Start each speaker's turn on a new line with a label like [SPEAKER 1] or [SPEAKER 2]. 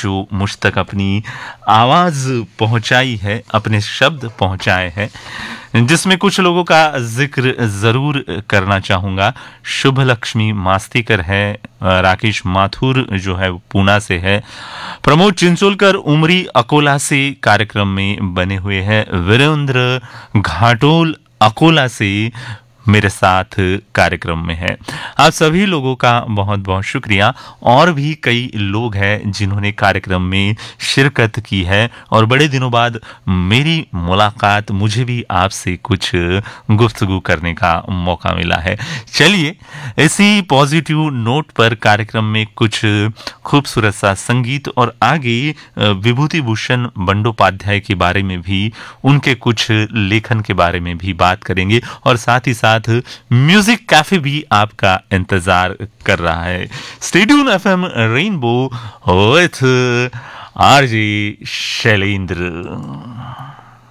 [SPEAKER 1] जो मुझ तक अपनी आवाज़ पहुंचाई है, अपने शब्द पहुंचाए हैं, जिसमें कुछ लोगों का जिक्र ज़रूर करना चाहूँगा। शुभ लक्ष्मी मास्तीकर है, राकेश माथुर जो है पूना से है, प्रमोद चिंचोलकर उमरी अकोला से कार्यक्रम में बने हुए हैं, वीरेंद्र घाटोल अकोला से मेरे साथ कार्यक्रम में है। आप सभी लोगों का बहुत बहुत शुक्रिया। और भी कई लोग हैं जिन्होंने कार्यक्रम में शिरकत की है और बड़े दिनों बाद मेरी मुलाकात, मुझे भी आपसे कुछ गुफ्तगू करने का मौका मिला है। चलिए इसी पॉजिटिव नोट पर कार्यक्रम में कुछ खूबसूरत सा संगीत और आगे विभूति भूषण बंडोपाध्याय के बारे में भी, उनके कुछ लेखन के बारे में भी बात करेंगे और साथ ही साथ म्यूजिक कैफे भी आपका इंतजार कर रहा है। Stay tune FM rainbow with RJ Shailendra.